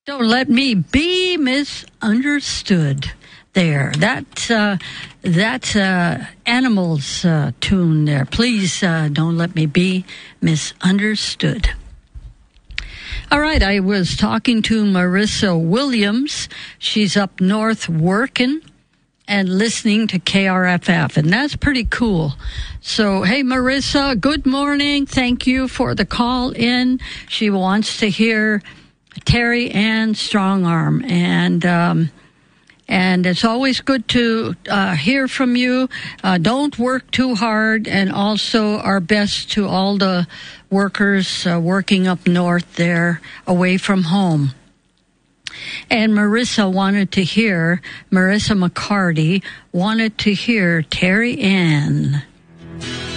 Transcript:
Don't let me be misunderstood. There, that's Animals tune there. Please don't let me be misunderstood. All right, I was talking to Marissa Williams. She's up north working and listening to KRFF, and that's pretty cool. So, hey, Marissa, good morning. Thank you for the call in. She wants to hear Terry Ann Strongarm, and it's always good to hear from you. Don't work too hard, and also our best to all the workers working up north there away from home. And Marissa McCarty wanted to hear Terry Ann.